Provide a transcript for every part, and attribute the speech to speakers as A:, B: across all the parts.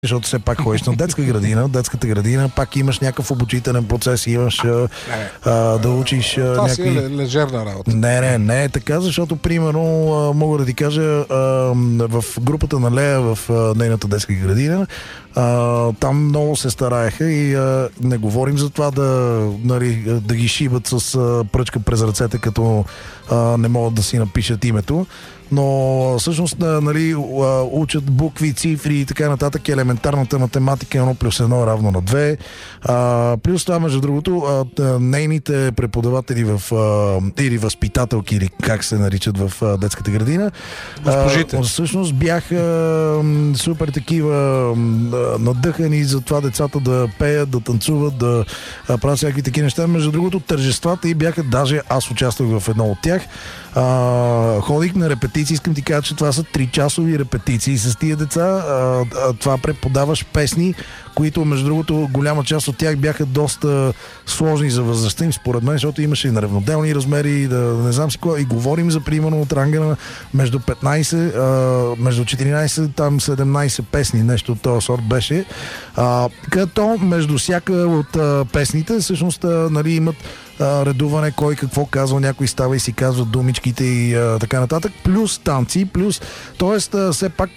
A: защото все пак ходиш на детската градина, пак имаш някакъв обучителен процес, имаш да учиш
B: това
A: някакви...
B: си е лежерна работа.
A: Не е така, защото примерно мога да ти кажа в групата на Лея в нейната детска градина, там много се стараеха и не говорим за това да ги шибат с пръчка през ръцете, като не могат да си напишат името, но всъщност учат букви, цифри и така нататък, елементарната математика 1+1 равно на 2. Плюс това, между другото, нейните преподаватели или възпитателки, или как се наричат в детската градина, всъщност бяха супер такива надъхани за това децата да пеят, да танцуват, да правят всякакви такива неща. Между другото, тържествата и бяха, даже аз участвах в едно от тях. Ходих на репетиции, искам ти кажа, че това са 3-часови репетиции с тия деца. Това преподаваш песни, които, между другото, голяма част от тях бяха доста сложни за възрастта им, според мен, защото имаше и неравноделни размери, не знам си какво, и говорим за примерно от ранга на между 15, между 14, там 17 песни, нещо от този сорт беше. Като между всяка от песните, всъщност, имат редуване, кой какво казва, някой става и си казва думичките и така нататък, плюс танци, плюс, т.е. все пак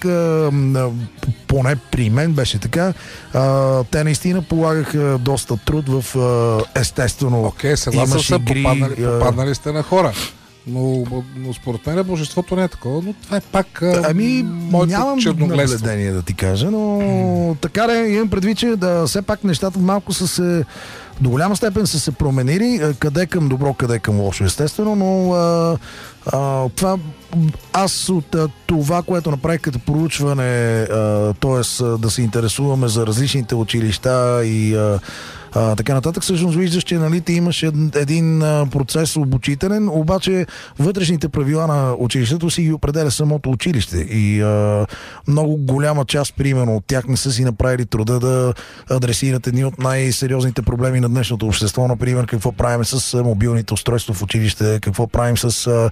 A: поне при мен беше така, те наистина полагаха доста труд в естествено.
B: Окей, съгласен съм, попаднали сте на хора. Но според мен божеството не е такова, но това е пак
A: нямам наблюдение да ти кажа, но така да имам предвид, че все пак нещата малко са се до голяма степен са се променили, къде към добро, къде към лошо, естествено, но това аз от това, което направих като проучване, т.е. да се интересуваме за различните училища и така нататък, всъщност виждаш, че ти имаш един процес обучителен, обаче вътрешните правила на училището си ги определя самото училище и много голяма част, примерно, от тях не са си направили труда да адресират едни от най-сериозните проблеми на днешното общество, например, какво правим с мобилните устройства в училище, какво правим с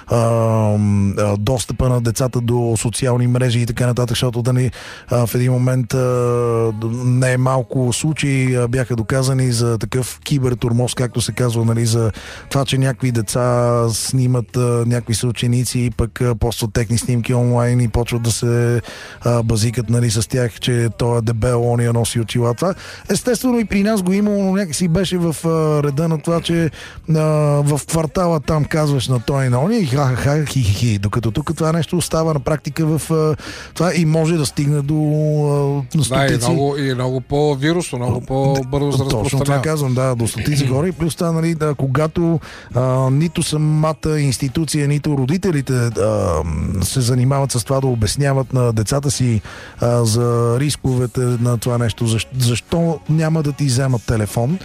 A: достъпа на децата до социални мрежи и така нататък, защото в един момент не е малко случаи бяха доказани за такъв кибертурмоз, както се казва, за това, че някакви деца снимат някакви съученици и пък постват техни снимки онлайн и почват да се базикат с тях, че той е дебел, он я носи очила. Това естествено и при нас го има, но някакси беше в реда на това, че в квартала там казваш на той и на ония и ха-ха-ха, хи-хи-хи, докато тук това нещо остава на практика в това и може да стигне до стотици.
B: Да, и много по-вирусно, много по-бързо за разпространява.
A: Точно това казвам, до стотици горе и плюс това, когато нито самата институция, нито родителите се занимават с това да обясняват на децата си за рисковете на това нещо, защо няма да ти вземат телефон,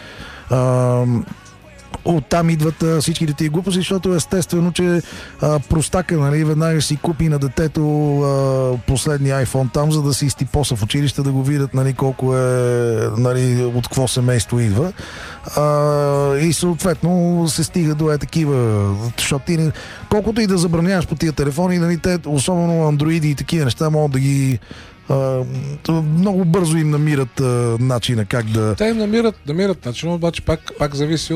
A: оттам идват всичките тия глупости, защото естествено, че простака, веднага си купи на детето последния iPhone там, за да си изтипоса в училище, да го видят, колко е, от какво семейство идва. И съответно се стига до такива, защото ти, колкото и да забраняваш по тия телефони, те, особено андроиди и такива неща, могат да ги много бързо им намират начина как да...
B: Те им намират начина, обаче пак зависи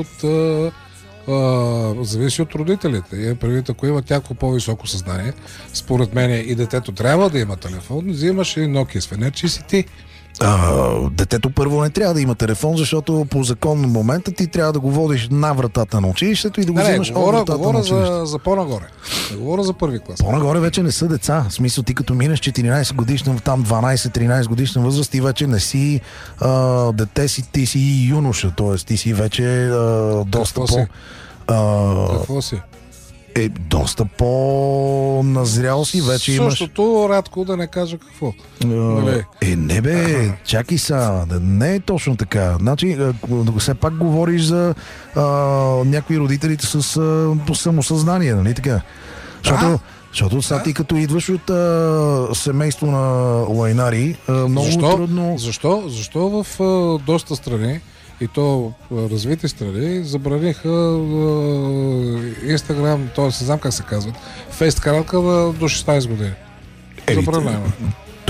B: от родителите. И предвид, ако има тяко по-високо съзнание, според мен и детето трябва да има телефон, взимаш и Nokia свенечи си ти.
A: Детето първо не трябва да има телефон, защото по закон на момента ти трябва да го водиш на вратата на училището и да го взимаш от вратата на училището.
B: За по-нагоре. Не говоря за първи клас.
A: По-нагоре вече не са деца. В смисъл, ти като минеш 14 годишна, там 12-13 годишна възраст, ти вече не си дете си, ти си юноша, т.е. ти си вече доста
B: Какво си?
A: Доста по-назрял си, вече имаш...
B: Същото рядко да не кажа какво.
A: Не бе, чакай са, не е точно така. Значи, все пак говориш за някои родителите с самосъзнание, нали така? Защото сега ти като идваш от семейство на лайнари, много трудно...
B: Защо в доста страни и то развити страни забраниха Инстаграм, т.е. не знам как се казват, фейс каралка до 16 години. Забранено.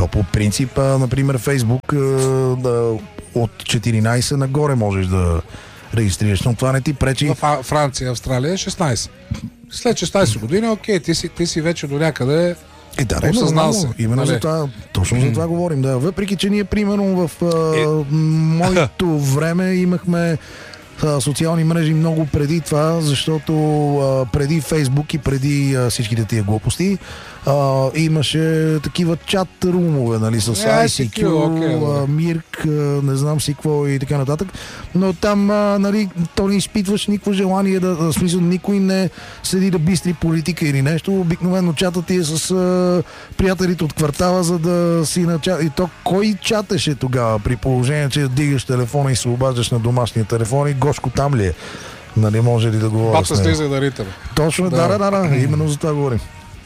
A: То по принцип, например, Фейсбук от 14 нагоре можеш да регистрираш, но това не ти пречи.
B: В Франция, Австралия 16. След 16 години, окей, ти си вече до някъде осъзнал се.
A: Именно за това, точно за това говорим. Да. Въпреки, че ние, примерно, в моето време имахме социални мрежи много преди това, защото преди Фейсбук и преди всичките тия глупости имаше такива чат румове, нали, с ICQ, Мирк, не знам си какво и така нататък, но там, нали, то не изпитваш никакво желание в смисъл, никой не седи да бистри политика или нещо, обикновено чатът ти е с приятелите от квартала, за да си на чат. И то кой чатеше тогава, при положение, че дигаш телефона и се обаждаш на домашния телефон и Гошко там ли е? Нали, може ли да говоря
B: Бата слиза да ритър.
A: Точно, да, именно за това говорим.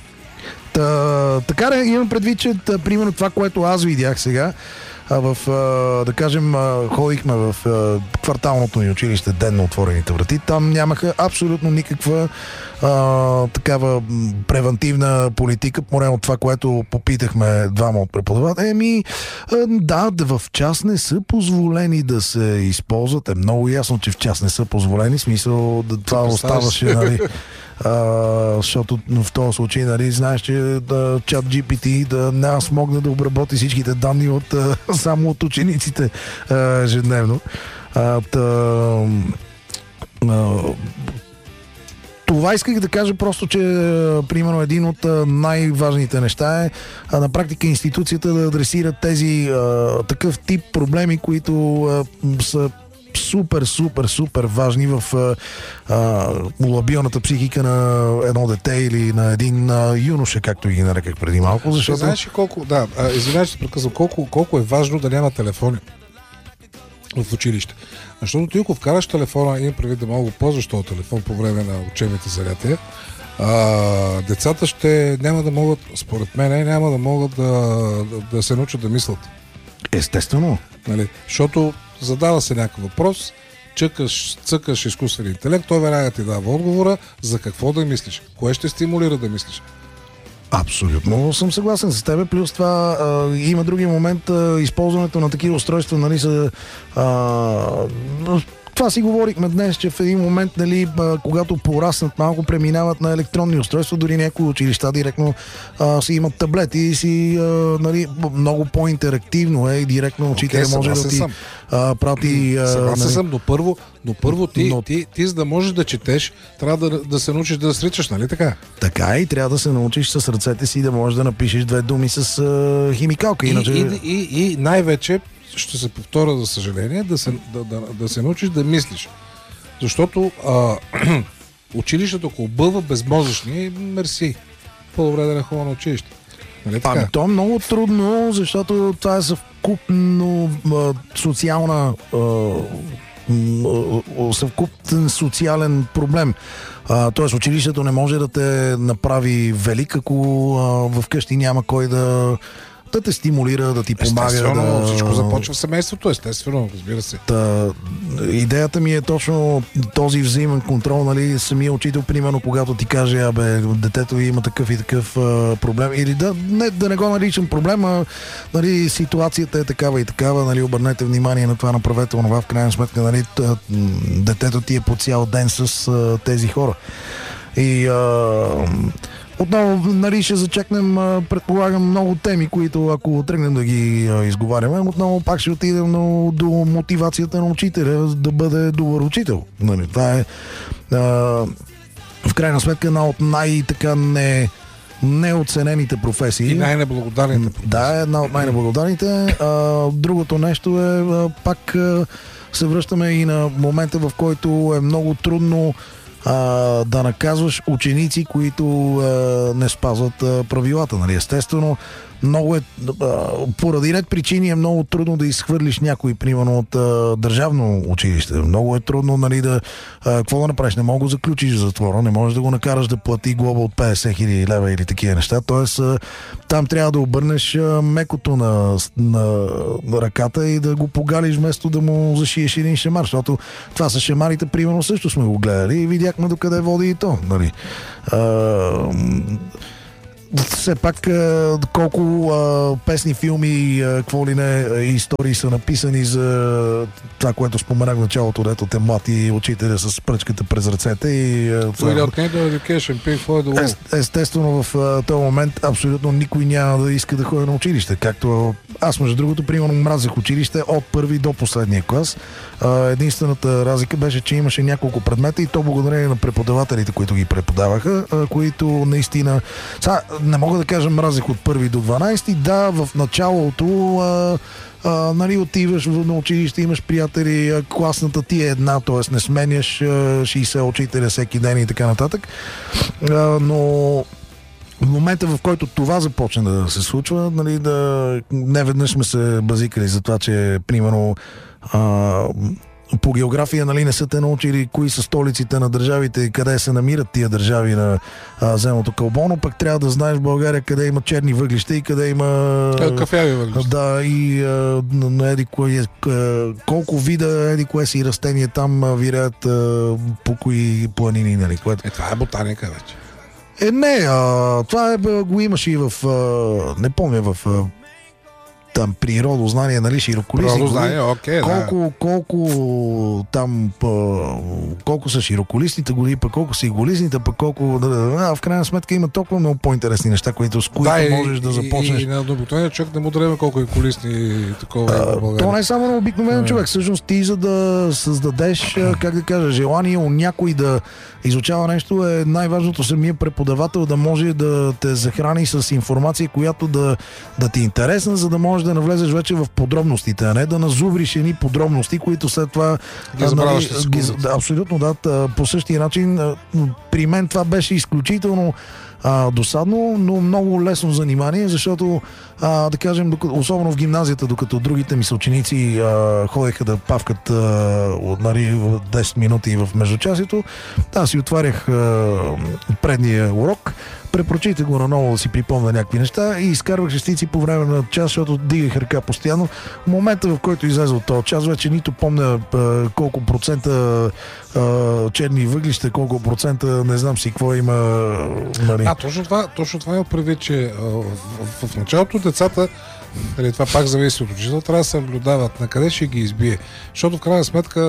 A: Така имам предвид, че примерно това, което аз видях сега, да кажем, ходихме в кварталното ни училище, ден на отворените врати, там нямаха абсолютно никаква такава превентивна политика, поне от това, което попитахме двама от преподаватели. Да, в част не са позволени да се използват. Е много ясно, че в част не са позволени, смисъл това оставаше, нали, защото в този случай, нали, знаеш, че чат GPT да не смогне да обработи всичките данни само от учениците ежедневно. Това исках да кажа просто, че примерно един от най-важните неща е на практика институцията да адресира тези такъв тип проблеми, които са супер важни в лабилната психика на едно дете или на един юноша, както ги нареках преди малко. Защото...
B: Знаеш ли колко, извинявай, че прекъсвам, колко е важно да няма телефони в училище. Защото ти ако вкараш телефона, имам предвид да мога да ползваш този телефон по време на учебните занятия, децата няма да могат, според мен, няма да могат да се научат да мислят.
A: Естествено.
B: Нали? Защото задава се някакъв въпрос, цъкаш изкуствен интелект, той веднага ти дава отговора за какво да мислиш, кое ще стимулира да мислиш.
A: Абсолютно съм съгласен с теб. Плюс това има други момент, използването на такива устройства, нали, това си говорихме днес, че в един момент, нали, когато пораснат малко, преминават на електронни устройства, дори някои училища директно си имат таблети и си, нали, много по-интерактивно е и директно учителя може да ти прати...
B: Съгласен съм, но първо ти за да можеш да четеш, трябва да се научиш да сричаш, нали така?
A: Така и трябва да се научиш с ръцете си да можеш да напишеш две думи с химикалка.
B: И най-вече ще се повторя, за съжаление, да се научиш да мислиш. Защото училището, ако обълва безмозъчни, мерси. По-добре да не ходя на училище. Нали така?
A: То е много трудно, защото това е съвкупно съвкупен социален проблем. Тоест училището не може да те направи велик, ако вкъщи няма кой да те стимулира, да ти помага.
B: Естествено, всичко започва в семейството, естествено, разбира се.
A: Идеята ми е точно този взаимен контрол, нали, самия учител, примерно, когато ти каже, детето има такъв и такъв проблем, или да не го наричам проблем, нали, ситуацията е такава и такава, нали, обърнете внимание на това, направете онова, в крайна сметка, нали, детето ти е по цял ден с тези хора. И отново, нали, ще зачекнем, предполагам, много теми, които ако тръгнем да ги изговаряме, отново пак ще отидем до мотивацията на учителя да бъде добър учител. Нали, това е в крайна сметка една от най-така неоценените професии.
B: И най-неблагодарните професии. Да,
A: една от най-неблагодарните. Другото нещо е, пак се връщаме и на момента, в който е много трудно да наказваш ученици, които не спазват правилата. Нали? Естествено, много поради ред причини е много трудно да изхвърлиш някой, примерно от държавно училище. Много е трудно, нали, какво да направиш? Не мога да заключиш в затвора, не можеш да го накараш да плати глоба от 50 000 лева или такива неща. Тоест, там трябва да обърнеш мекото на ръката и да го погалиш, вместо да му зашиеш един шамар. Защото това с шамарите, примерно, също сме го гледали и видяхме докъде води и то. Нали? все пак колко песни, филми, какво ли не, истории са написани за това, което споменах в началото, дето те млати учителя с пръчката през ръцете и естествено в този момент абсолютно никой няма да иска да ходи на училище, както аз между другото примерно мразех училище от първи до последния клас. Единствената разлика беше, че имаше няколко предмета и то благодарение на преподавателите, които ги преподаваха, които наистина не мога да кажа мразех от първи до 12. Да, в началото нали, отиваш на училище, имаш приятели, класната ти е една, т.е. не сменяш 60 учителя всеки ден и така нататък. Но в момента, в който това започне да се случва, нали, не веднъж сме се базикали за това, че примерно по география, нали, не са те научили кои са столиците на държавите и къде се намират тия държави на земното кълбо, но пък трябва да знаеш в България къде има черни въглища и къде има
B: кафяви въглища.
A: Да, и колко вида кое си растения там вирят по кои планини, нали, което...
B: Това е ботаника вече.
A: Не, това го имаш и в не помня, в там природознание, нали, широколистни.
B: Природознание, окей,
A: колко са широколистните гори, пък колко са иголистните, пък колко... в крайна сметка има толкова много по-интересни неща, с които можеш да започнеш.
B: И на обикновения човек не му дреме колко иголистни такова в България.
A: То не е само на обикновен човек. Всъщност ти, за да създадеш, как да кажа, желание у някой да изучава нещо, е най-важното самия преподавател да може да те захрани с информация, която да ти е интересна, за да можеш да навлезеш вече в подробностите, а не да назубриш едни подробности, които след това абсолютно да, по същия начин. При мен това беше изключително досадно, но много лесно занимание, защото да кажем, особено в гимназията, докато другите ми съученици ходеха да павкат 10 минути в междучасието, аз си отварях предния урок, препрочите го наново да си припомня някакви неща и изкарвах шестици по време на час, защото дигах ръка постоянно. В момента, в който излезе от този час, вече нито помня колко процента черни въглища, колко процента не знам си какво има. Нали.
B: Точно това има предвид, че в началото децата, това пак зависи от учител, трябва да се наблюдават на къде ще ги избие. Защото в крайна сметка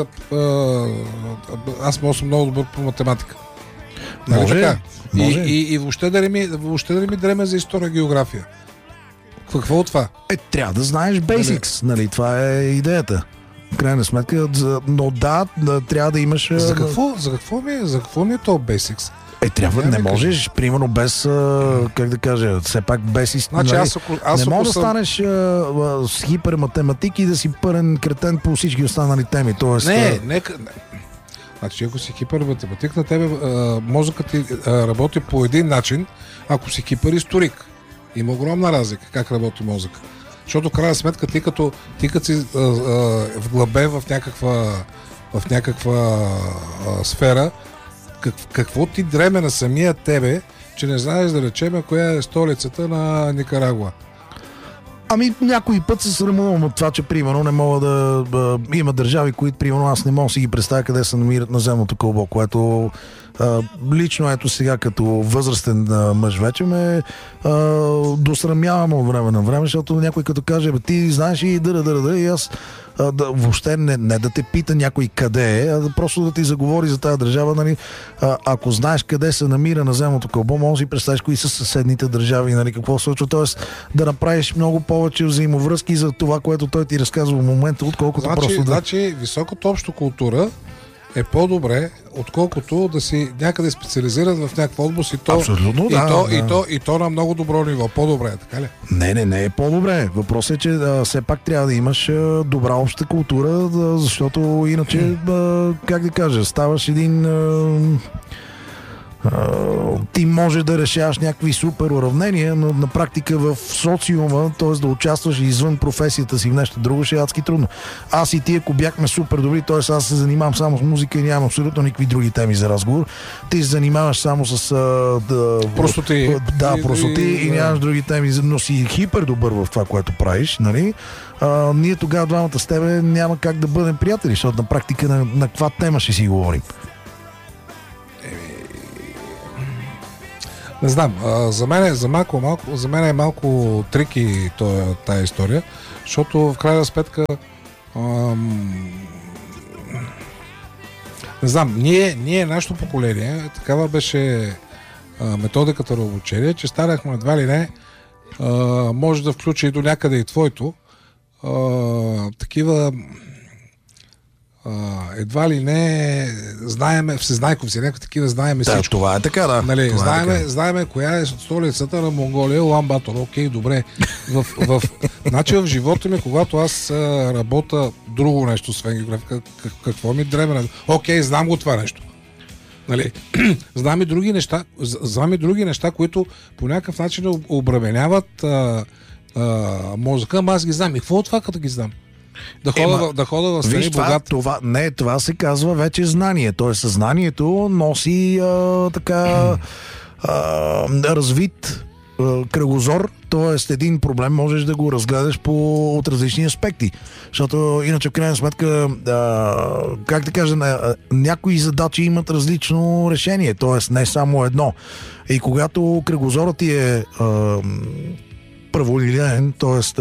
B: аз съм много добър по математика. Нали така?
A: Може.
B: И въобще да не ми дреме за история и география. Какво от това?
A: Трябва да знаеш basics, нали? Това е идеята. В крайна сметка, но трябва да имаш...
B: За какво ми е то basics?
A: Не можеш, примерно без, как да кажа, все пак без
B: значи,
A: не можеш да станеш с хиперматематик и да си пълен кретен по всички останали теми. Тоест,
B: Значи, ако си хиперматематик, на тебе мозъкът ти работи по един начин, ако си хиперисторик. Има огромна разлика как работи мозък. Защото в крайна сметка ти като си вглъбен в някаква сфера, какво ти дреме на самия тебе, че не знаеш да речем коя е столицата на Никарагуа?
A: Някой път се срамувам от това, че примерно не мога да има държави, които примерно аз не мога да си ги представя къде се намират на земното кълбо, което лично ето сега като възрастен мъж вече ме досрамявам от време на време, защото някой като каже, ти знаеш и и аз въобще не да те пита някой къде е, а да просто да ти заговори за тази държава, нали? Ако знаеш къде се намира на земното кълбо, може да си представиш кои са съседните държави, нали, какво се случва, т.е. да направиш много повече взаимовръзки за това, което той ти разказва в момента, отколкото просто да...
B: Значи високото общо култура е по-добре, отколкото да си някъде специализират в някаква област и то,
A: абсолютно,
B: и то на много добро ниво. По-добре, така ли?
A: Не е по-добре. Въпросът е, че все пак трябва да имаш добра обща култура, защото иначе, как да кажа, ставаш един... ти може да решаваш някакви супер уравнения, но на практика в социума, т.е. да участваш извън професията си в нещо друго, ще е адски трудно. Аз и ти, ако бяхме супер добри, т.е. аз се занимавам само с музика и нямам абсолютно никакви други теми за разговор, ти се занимаваш само с
B: простоти.
A: Простоти и нямаш други теми, но си хипер добър в това, което правиш, нали? Ние тогава двамата с тебе няма как да бъдем приятели, защото на практика на каква тема ще си говорим?
B: Не знам, за мен е малко трики тая история, защото в крайна сметка не знам, ние нашето поколение, такава беше методиката на обучение, че старахме едва ли не, може да включи и до някъде и твоето, такива едва ли не знаеме, всезнайковци, някакви такива знаеме всичко.
A: Това е така, да.
B: Нали, знаеме коя е столицата на Монголия, Улан Батор. Окей, добре. Значи в живота ми, когато аз работя друго нещо, освен географика, какво ми дребна? Окей, знам го това нещо. Нали? Знам и други неща, които по някакъв начин обременяват мозъка, ама аз ги знам. И какво от това, като ги знам? Да хода в страни богат.
A: Това се казва вече знание. Тоест съзнанието носи развит кръгозор, т.е. един проблем можеш да го разгледаш от различни аспекти. Защото иначе в крайна сметка, как да кажа, някои задачи имат различно решение, т.е. не само едно. И когато кръгозорът ти е праволинеен, т.е.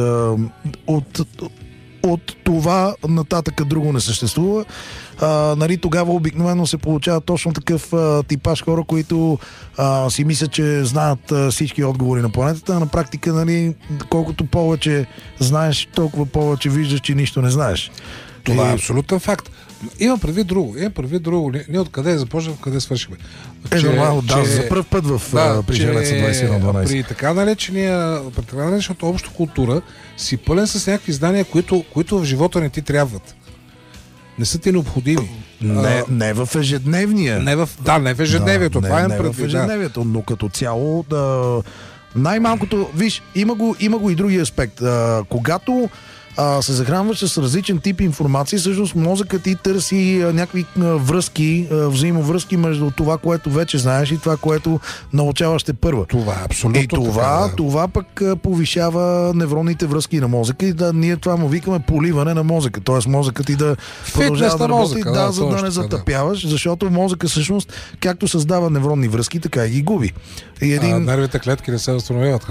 A: от това нататък друго не съществува, нали, тогава обикновено се получава точно такъв типаж хора, които си мислят, че знаят всички отговори на планетата, а на практика, нали, колкото повече знаеш, толкова повече виждаш, че нищо не знаеш.
B: Това е абсолютен факт. Имам предвид друго. Ние откъде започнахме, къде свършихме.
A: Нормално, за първ път при Желеца 2112.
B: При така наречената обща култура си пълен с някакви знания, които в живота не ти трябват. Не са ти необходими.
A: Не в ежедневния.
B: Не в ежедневието.
A: Не в ежедневието, но като цяло най-малкото, виж, има го и други аспект. Когато се захранваш с различен тип информация, всъщност мозъкът ти търси някакви връзки, взаимовръзки между това, което вече знаеш и това, което научаваш те първа.
B: Това е абсолютно
A: и това пък повишава невронните връзки на мозъка и ние това му викаме поливане на мозъка. Тоест мозъкът ти да продължава да работи, за да не затъпяваш, защото мозъка всъщност както създава невронни връзки, така и ги губи.
B: Нервите клетки не се възстановяват.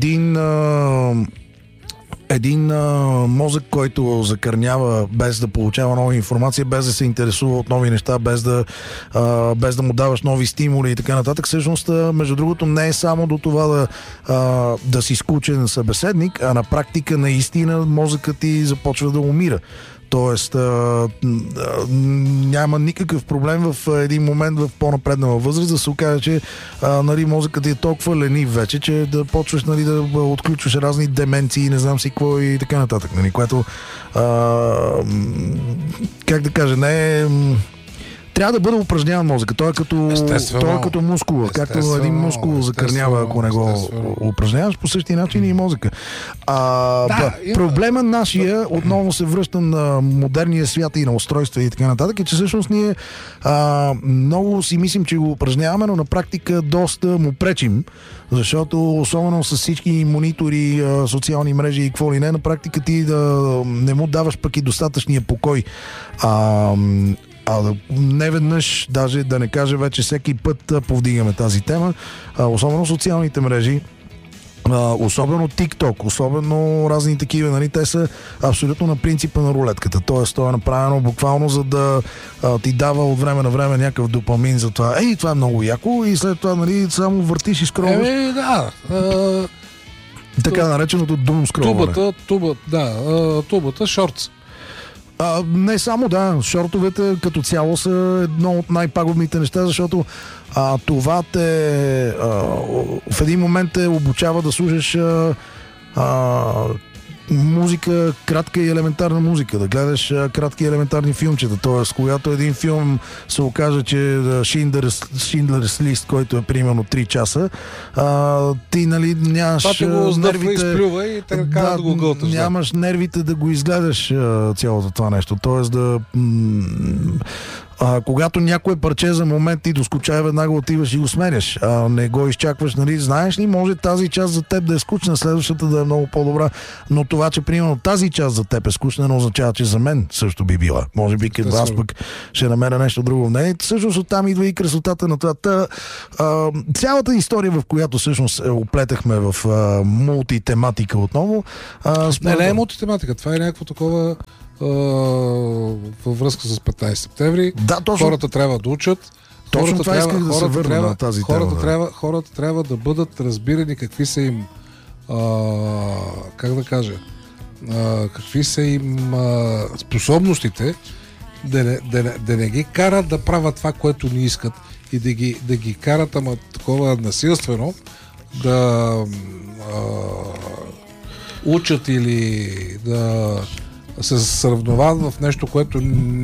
A: Един мозък, който закърнява без да получава нова информация, без да се интересува от нови неща, без да му даваш нови стимули и така нататък, всъщност, между другото, не е само до това да си скучен събеседник, а на практика наистина мозъкът ти започва да умира. Тоест, няма никакъв проблем в един момент в по-напреднала възраст да се окаже, че нали, мозъкът ти е толкова ленив вече, че да почваш нали, да отключваш разни деменции, не знам си какво и така нататък. Нали, което, как да кажа, не е... Трябва да бъде упражняван мозъка. Той е като мускула. Както един мускул закърнява, ако не го упражняваш, по същия начин и мозъка. Проблема нашия, отново се връщам на модерния свят и на устройства и така нататък, е, че всъщност ние много си мислим, че го упражняваме, но на практика доста му пречим, защото особено с всички монитори, социални мрежи и какво ли не, на практика ти да не му даваш пък и достатъчния покой. Не веднъж, даже да не кажа вече всеки път повдигаме тази тема, особено социалните мрежи, особено TikTok, особено разни такива, нали, те са абсолютно на принципа на рулетката. Тоест, то е направено буквално за да ти дава от време на време някакъв допамин за това. Това е много яко и след това, нали, само въртиш и скролваш. Така нареченото doom скролване.
B: Тубата, шортс.
A: Не само, шортовете като цяло са едно от най-пагубните неща, защото това те в един момент те обучава да слушаш музика, кратка и елементарна музика, да гледаш кратки и елементарни филмчета. Тоест, когато един филм се окаже, че Schindler's List, който е примерно 3 часа, ти, нали, нямаш нервите... Нямаш нервите да го изгледаш цялото това нещо. Тоест Когато някое парче за момент ти доскучава, веднага отиваш и го сменяш. Не го изчакваш, нали? Знаеш ли, може тази част за теб да е скучна, следващата да е много по-добра, но това, че примерно тази част за теб е скучна, не означава, че за мен също би била. Може би като аз пък ще намеря нещо друго в нея. Всъщност оттам идва и красотата на това. Цялата история, в която всъщност оплетахме в мултитематика отново.
B: Не е мултитематика, това е някакво такова във връзка с 15 септември.
A: Да, точно.
B: Хората трябва да учат.
A: Точно това исках да се върна на тази тема.
B: Хората трябва да бъдат разбирани какви са им как да кажа, какви са им способностите, да не ги карат да правят това, което не искат и да ги карат, ама такова насилствено да учат или да се сравноват в нещо, което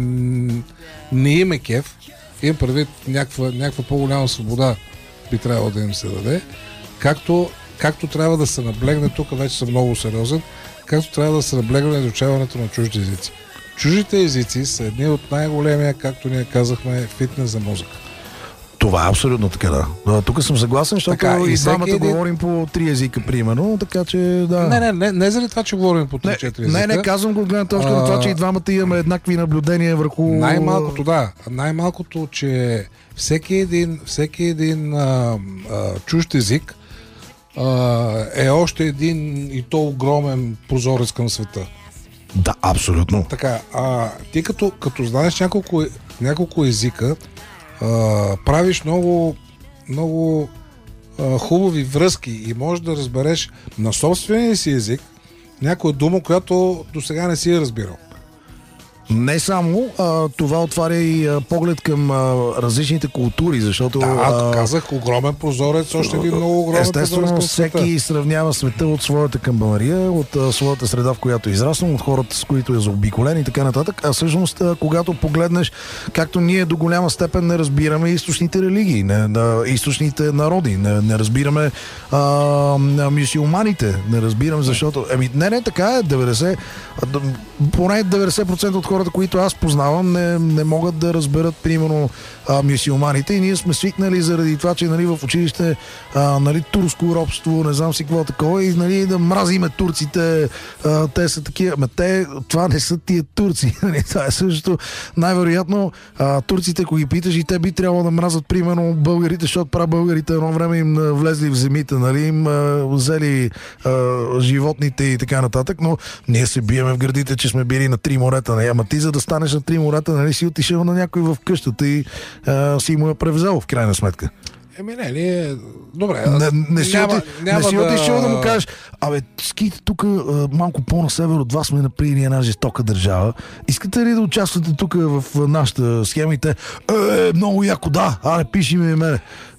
B: не им е кеф. Им предвид някаква по-голяма свобода би трябвало да им се даде. Както трябва да се наблегне, тук вече съм много сериозен, както трябва да се наблегне на изучаването на чужди езици. Чуждите езици са едни от най-големия, както ние казахме, фитнес за мозъка.
A: Това е абсолютно така, да. Тук съм съгласен, защото и двамата говорим по 3 езика, примерно, така че да.
B: Не заради това, че говорим по 3-4 езика.
A: Не, казвам го от гледна точка на това, че и двамата имаме еднакви наблюдения върху...
B: Най-малкото, че всеки един чужд език е още един и то огромен прозорец към света.
A: Да, абсолютно.
B: Така, ти като знаеш няколко езика, правиш много, много хубави връзки и можеш да разбереш на собствения си език някоя дума, която до сега не си е разбирал.
A: Не само, това отваря и поглед към различните култури, защото...
B: казах, огромен прозорец, още един много огромен
A: естествено,
B: прозорец.
A: Естествено, всеки сравнява света от своята камбанария, от своята среда, в която е израснал, от хората, с които е заобиколен и така нататък. А всъщност, когато погледнеш, както ние до голяма степен не разбираме източните религии, източните народи, не разбираме мюсюлманите, не разбираме, защото... Не, така е, поне 90% от хората, които аз познавам, не могат да разберат, примерно, мюсюлманите, и ние сме свикнали заради това, че в училище турско робство, не знам си какво такова, и да мразиме турците, те са такива. Това не са тия турци. Това е същото. Най-вероятно турците, ако ги питаш, и те би трябвало да мразят, примерно, българите, защото българите едно време им влезли в земите, им взели животните и така нататък, но ние се биеме в гърдите, че сме били на 3 морета. Ама ти, за да станеш на 3 морета, си отишъл на някой в къщата и си му я превзел в крайна сметка.
B: Добре.
A: Не си отишъл да му кажеш, ските тук малко по-на север от вас сме направили една жестока държава. Искате ли да участвате тук в нашата схема? Много яко, да. Пиши ми мене.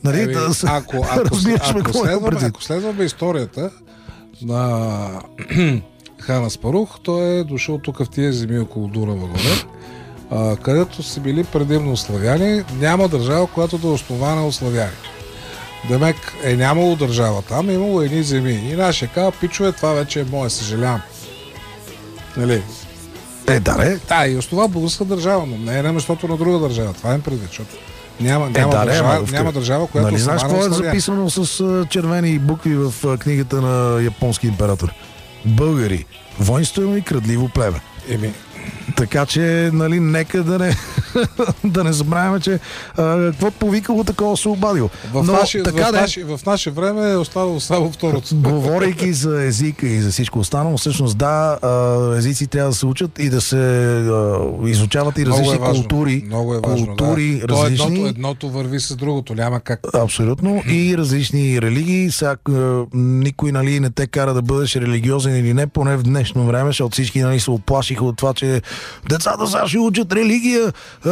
B: Ако следваме историята на Хан Аспарух, той е дошъл тук в тия земи около Дунава горе, където са били предимно славяни. Няма държава, която да е основана от славяни. Демек нямало държава там, имало едни земи. И нашия казва, пичове, това вече е мое, съжалявам. Нали? Да, и основа българска държава, но не е на местото на друга държава. Това е предвид, защото няма държава, която
A: нали
B: основана
A: знаеш какво е записано с червени букви в книгата на японски император? Българи, воинствено и крадливо племе. Така че, нека да не забравяме, че какво повикало, такова се обадило.
B: В наше време е останало само второто.
A: Говорейки за езика и за всичко останало, всъщност езици трябва да се учат и да се изучават и различни култури.
B: Много е важно,
A: култури, различни.
B: Едното върви с другото, няма как.
A: Абсолютно. И различни религии. Никой не те кара да бъдеш религиозен или не, поне в днешно време, защото всички се оплашиха от това, че децата сега ще учат религия.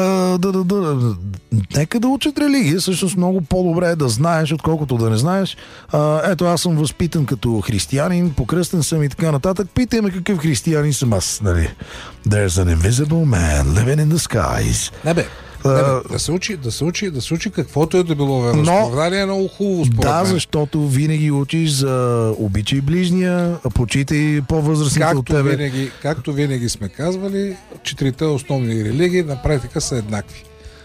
A: Нека да учат религия. Всъщност много по-добре е да знаеш, отколкото да не знаеш. Ето, аз съм възпитан като християнин, покръстен съм и така нататък. Питай ме какъв християнин съм аз. There's an invisible man living in the skies.
B: Да се учи каквото е да било вероизповедание е много хубаво според мен.
A: Защото винаги учиш за обичай ближния, почитай по-възрастните от тебе.
B: Както винаги сме казвали, 4 основни религии на практика са еднакви.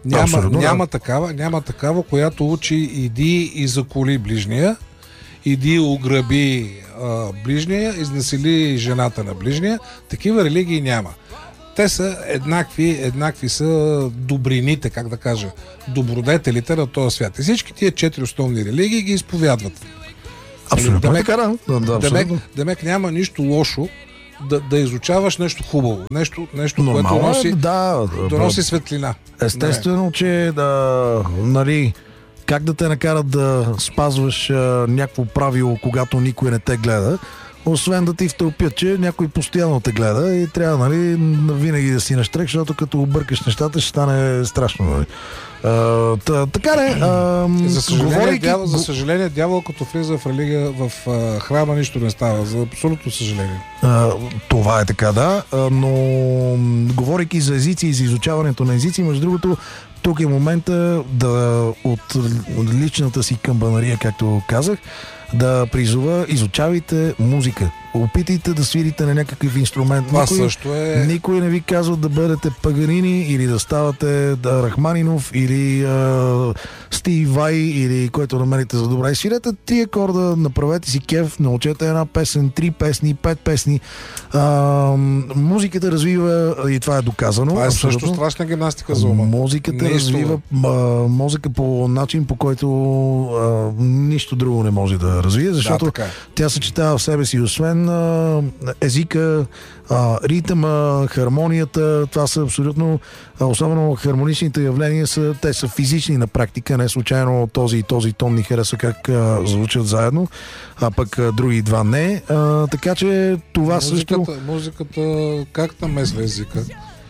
B: Няма такава, която учи иди и заколи ближния, иди ограби ближния, изнасили жената на ближния. Такива религии няма. Те са еднакви са добрините, как да кажа, добродетелите на този свят. И всички тия 4 основни религии ги изповядват.
A: Абсолютно.
B: Демек няма нищо лошо да изучаваш нещо хубаво. Нещо което носи светлина.
A: Естествено, че нали, как да те накарат да спазваш някакво правило, когато никой не те гледа, освен да ти втълпят, че някой постоянно те гледа и трябва, нали, винаги да си наштрек, защото като объркаш нещата ще стане страшно. Нали. Така не.
B: За съжаление, дявол като влиза в религия, в храма нищо не става. За абсолютно съжаление.
A: Това е така, да. Но говорейки за езици и за изучаването на езици, между другото, тук е момента от личната си камбанария, както казах, да призова, изучавайте музика. Опитайте да свирите на някакъв инструмент. Никой не ви казва да бъдете Паганини или да ставате Рахманинов или Стив Vai или който намерите за добра. И свирете 3 акорда, направете си кеф, научете една песен, 3 песни, 5 песни. Музиката развива, и това е доказано.
B: Това е също страшна гимнастика за ума.
A: Музиката развива мозъка по начин, по който нищо друго не може да развие, защото тя съчетава в себе си освен езика, ритъма, хармонията. Това са абсолютно, особено хармоничните явления те са физични на практика, не случайно този и този тон ни харесва как звучат заедно, а пък други два не. Така че това
B: музиката как намесва езика?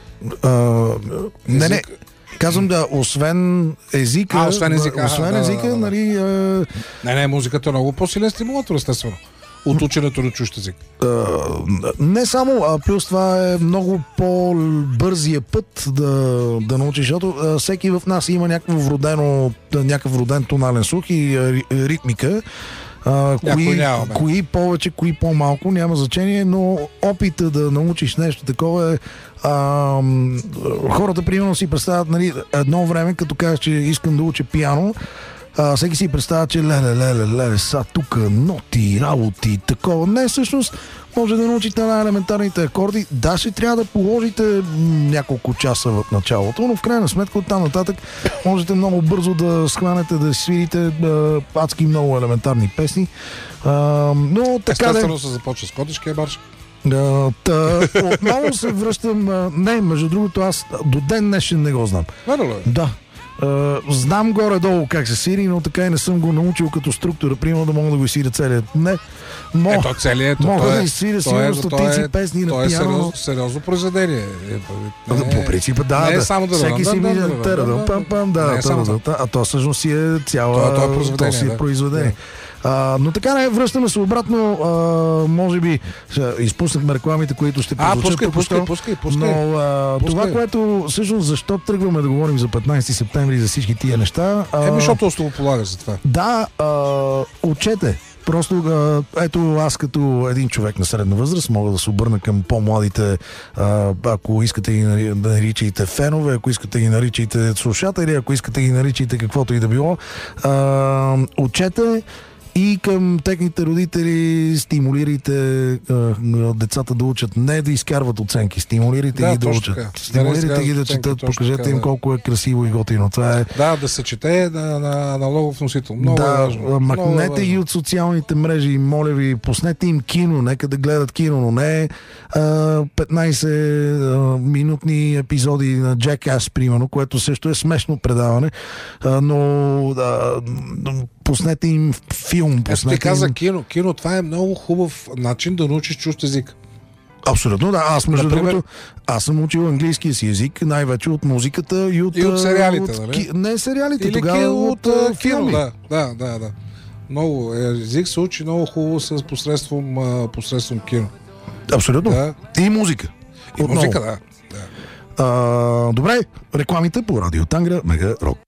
A: Не. Казвам освен езика. Освен езика, нали...
B: Не, музиката е много по-силен стимулатор, естествено. От ученето на чужд език.
A: Не само, а плюс това е по-бързия път да научиш, защото всеки в нас има някакъв роден тонален слух и ритмика. Кои повече, кои по-малко, няма значение, но опита да научиш нещо такова е... хората примерно си представят, нали, едно време, като кажеш, че искам да уча пиано, всеки си представя, че леле, са тук ноти, работи, такова. Не, всъщност може да научите на елементарните акорди. Да, ще трябва да положите няколко часа в началото, но в крайна сметка оттам нататък можете много бързо да схванете, да свирите адски много елементарни песни. Но така
B: естествено се започва с Котешкия марш.
A: Отново се връщам. Не, между другото, аз до ден днешен не го знам. Да. Знам горе-долу как се свири, но така и не съм го научил като структура, примерно да мога да го свиря целият. Не. Мога да изсвиря сигурно стотици песни на пиано.
B: Сериозно произведение.
A: По принцип, да.
B: Не само да
A: всеки си мисли а то всъщност си е цяло произведение. Но така не, връщаме се обратно. Може би изпуснахме рекламите, които ще прозвучат.
B: Пускай.
A: Но това, което всъщност защо тръгваме да говорим за 15 септември за всички тия неща.
B: Защото основополагаш за това.
A: Да, учете. Просто, ето аз като един човек на средна възраст мога да се обърна към по-младите, ако искате ги да наричайте фенове, ако искате ги наричайте слушатели, ако искате ги наричайте каквото и да било. Учете и към техните родители стимулирайте децата да учат, не да изкарват оценки, стимулирайте ги да учат. Стимулирайте ги да четат, покажете им колко е красиво и готино. Това е...
B: Да се чете на логов носител. Много е важно.
A: Махнете ги от социалните мрежи, моля ви, пуснете им кино, нека да гледат кино, но не 15-минутни епизоди на Jackass, примерно, което също е смешно предаване, но пуснете им филм.
B: Ти каза кино, това е много хубав начин да научиш чужд език.
A: Абсолютно, да. Аз, между другото, съм учил английския си език, най-вече от музиката и от
B: сериалите, нали?
A: Не сериалите,
B: или
A: тогава от филми.
B: Да. Много език се учи много хубаво посредством кино.
A: Абсолютно. Да. И музика.
B: И музика, да.
A: Добре, рекламите по Радио Тангра, Мега Рок.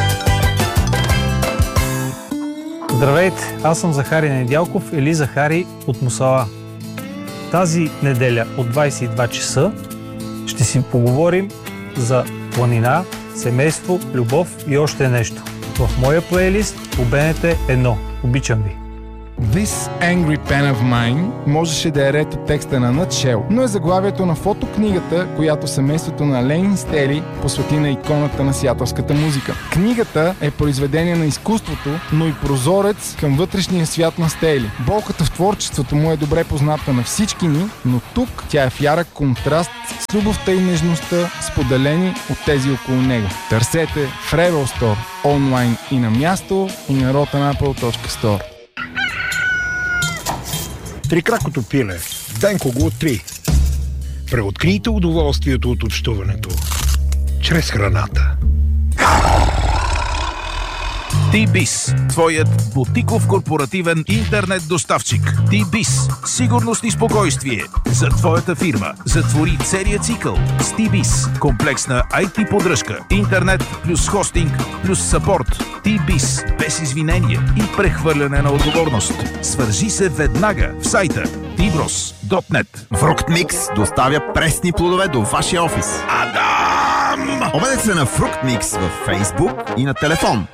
C: Здравейте, аз съм Захари Недялков или Захари от Мусала. Тази неделя от 22 часа ще си поговорим за планина, семейство, любов и още нещо. В моя плейлист по БНТ 1. Обичам ви.
D: This Angry Pen of Mine можеше да е ред от текста на Nutshell, но е заглавието на фотокнигата, която семейството на Лейн Стели посвети на иконата на сиатълската музика. Книгата е произведение на изкуството, но и прозорец към вътрешния свят на Стели. Болката в творчеството му е добре позната на всички ни, но тук тя е в ярък контраст с любовта и нежността, споделени от тези около него. Търсете в Rebel Store онлайн и на място, и на rotanapple.store.
E: Трикракото пиле. Денко го откри. Преоткрийте удоволствието от общуването чрез храната.
F: T-Biz, твоят бутиков корпоративен интернет доставчик. T-Biz, сигурност и спокойствие за твоята фирма. Затвори целият цикъл с T-Biz. Комплексна IT поддръжка, интернет плюс хостинг плюс съпорт. T-Biz, без извинения и прехвърляне на отговорност. Свържи се веднага в сайта tbros.net.
G: Fructmix доставя пресни плодове до вашия офис.
F: Адам!
G: Обадете се на Fructmix във Facebook и на телефон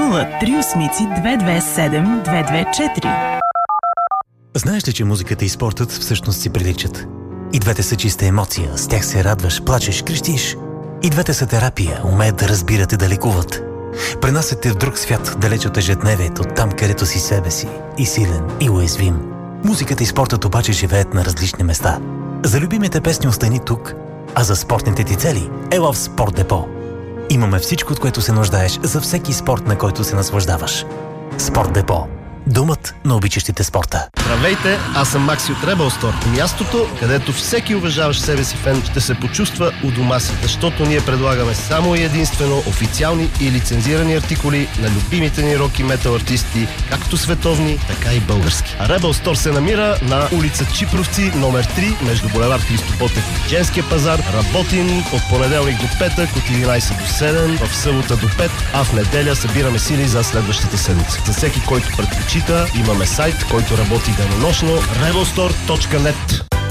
H: 038-227-224.
I: Знаеш ли, че музиката и спортът всъщност си приличат? И двете са чиста емоция, с тях се радваш, плачеш, крещиш. И двете са терапия, умеят да разбират и да лекуват. Пренасят те в друг свят, далеч от ежедневието, там където си себе си, и силен, и уязвим. Музиката и спортът обаче живеят на различни места. За любимите песни остани тук, а за спортните ти цели ела в Спорт Депо. Имаме всичко, от което се нуждаеш за всеки спорт, на който се наслаждаваш. Спорт Депо. Домът на обичащите спорта.
J: Здравейте, аз съм Макси от Rebel Store. Мястото, където всеки уважаващ себе си фен ще се почувства у дома си, защото ние предлагаме само и единствено официални и лицензирани артикули на любимите ни рок и метал артисти, както световни, така и български. А Rebel Store се намира на улица Чипровци, номер 3, между булевард Христо Ботев и Женския пазар. Работим от понеделник до петък, от 11 до 7, в събота до 5, а в неделя събираме сили за следващата седмица. За всеки, който предпочита, имаме сайт, който работи денонощно, rebelstore.net.